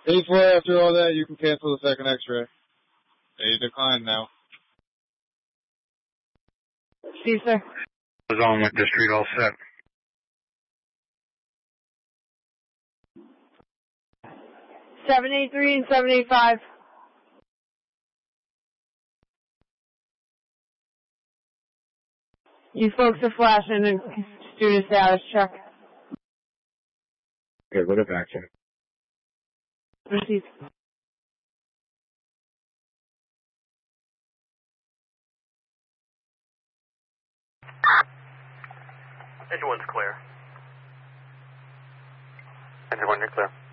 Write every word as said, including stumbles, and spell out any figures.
eight four, after all that, you can cancel the second x-ray. They declined now. See, sir. I was on with the street all set. seven eight three and seven eight five. You folks are flashing and student status check. Okay, what about you? Received. Engine one's clear. Engine one, you're clear.